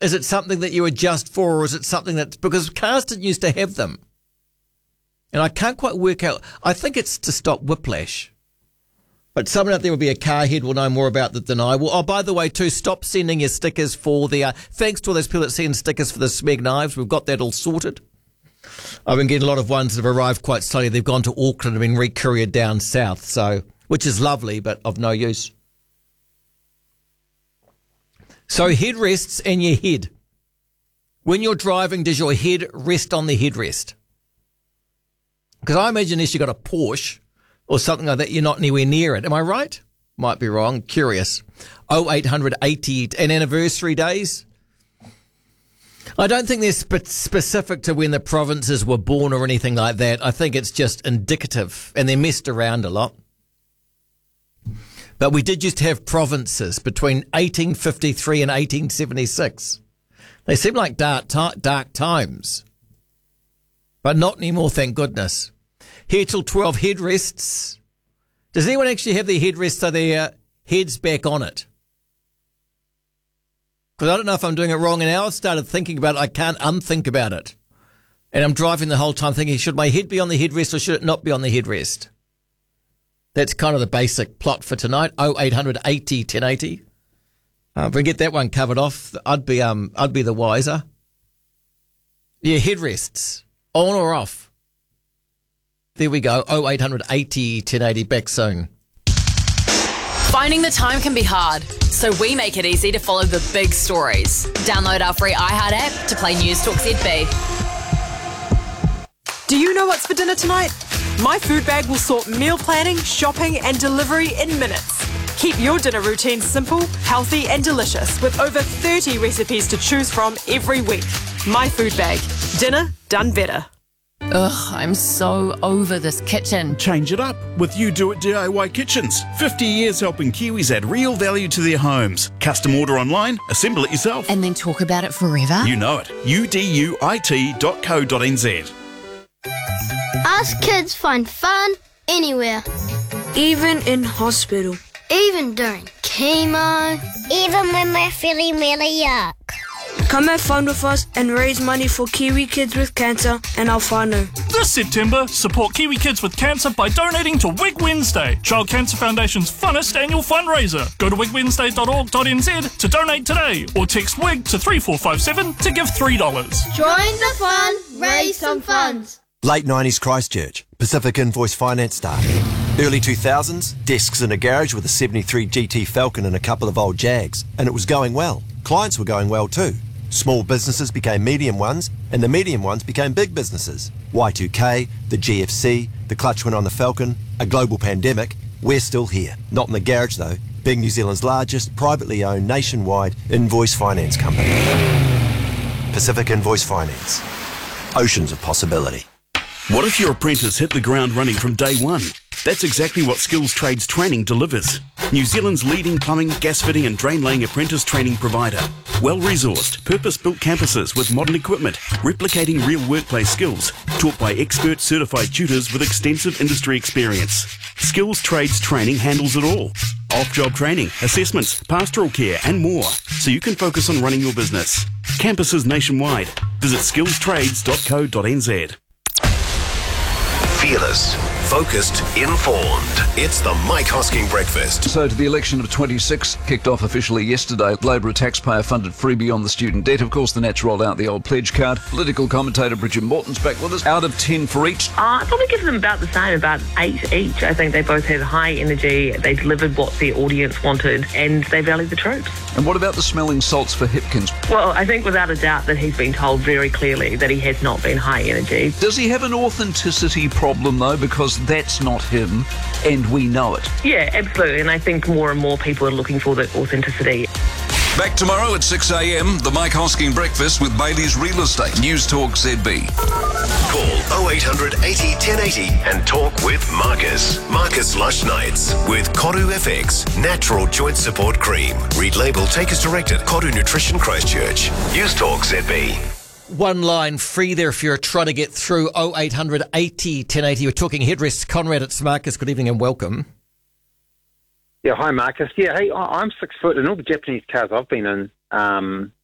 Is it something that you adjust for, or is it something that, because cars didn't used to have them? And I can't quite work out. I think it's to stop whiplash. But someone out there will be a car head will know more about that than I will. Oh, by the way, too, stop sending your stickers for the... thanks to all those people that send stickers for the Smeg knives. We've got that all sorted. I've been getting a lot of ones that have arrived quite slowly. They've gone to Auckland and been re-couriered down south, so which is lovely, but of no use. So headrests and your head. When you're driving, does your head rest on the headrest? Because I imagine unless you've got a Porsche or something like that, you're not anywhere near it. Am I right? Might be wrong. Curious. 0800 80 and anniversary days. I don't think they're specific to when the provinces were born or anything like that. I think it's just indicative, and they're messed around a lot. But we did used to have provinces between 1853 and 1876. They seem like dark times. But not anymore, thank goodness. Here till 12, headrests. Does anyone actually have their headrest so their head's back on it? Because I don't know if I'm doing it wrong, and now I've started thinking about it. I can't unthink about it. And I'm driving the whole time thinking, should my head be on the headrest or should it not be on the headrest? That's kind of the basic plot for tonight. 0800 80 1080. If we get that one covered off, I'd be the wiser. Yeah, headrests. On or off? There we go. 0800 80 1080. Back soon. Finding the time can be hard, so we make it easy to follow the big stories. Download our free iHeart app to play News Talk ZB. Do you know what's for dinner tonight? My food bag will sort meal planning, shopping and delivery in minutes. Keep your dinner routine simple, healthy and delicious with over 30 recipes to choose from every week. My food bag. Dinner done better. Ugh, I'm so over this kitchen. Change it up with You Do It DIY Kitchens. 50 years helping Kiwis add real value to their homes. Custom order online, assemble it yourself. And then talk about it forever? You know it. uduit.co.nz. Us kids find fun anywhere. Even in hospital. Even during chemo. Even when we're feeling really yuck. Come have fun with us and raise money for Kiwi kids with cancer and our whānau. This September, support Kiwi kids with cancer by donating to Wig Wednesday, Child Cancer Foundation's funnest annual fundraiser. Go to wigwednesday.org.nz to donate today or text WIG to 3457 to give $3. Join the fun, raise some funds. Late 90s Christchurch, Pacific Invoice Finance started. Early 2000s, desks in a garage with a 73 GT Falcon and a couple of old Jags. And it was going well. Clients were going well too. Small businesses became medium ones, and the medium ones became big businesses. Y2K, the GFC, the clutch went on the Falcon, a global pandemic. We're still here. Not in the garage though. Being New Zealand's largest privately owned nationwide invoice finance company. Pacific Invoice Finance. Oceans of possibility. What if your apprentice hit the ground running from day one? That's exactly what Skills Trades Training delivers. New Zealand's leading plumbing, gas fitting and drain laying apprentice training provider. Well-resourced, purpose-built campuses with modern equipment, replicating real workplace skills, taught by expert certified tutors with extensive industry experience. Skills Trades Training handles it all. Off-job training, assessments, pastoral care and more, so you can focus on running your business. Campuses nationwide. Visit skillstrades.co.nz. Fearless, focused, informed. It's the Mike Hosking Breakfast. So to the election of 26 kicked off officially yesterday. Labor a taxpayer-funded freebie on the student debt. Of course, the Nats rolled out the old pledge card. Political commentator Bridget Morton's back with us. Out of 10 for each. I'd probably give them about the same, about 8 each. I think they both had high energy. They delivered what the audience wanted, and they valued the troops. And what about the smelling salts for Hipkins? Well, I think without a doubt that he's been told very clearly that he has not been high energy. Does he have an authenticity problem, though? Because that's not him, and we know it. Yeah, absolutely. And I think more and more people are looking for that authenticity. Back tomorrow at 6 a.m, the Mike Hosking Breakfast with Bailey's Real Estate. News Talk ZB. Call 0800 80 1080 and talk with Marcus. Marcus Lush Nights with Koru FX Natural Joint Support Cream. Read label, take as directed. Koru Nutrition Christchurch. News Talk ZB. One line free there if you're trying to get through. 0800 80 1080. We're talking headrests. Conrad, it's Marcus. Good evening and welcome. Yeah, hi Marcus. Yeah, hey, I'm 6 foot, and all the Japanese cars I've been in,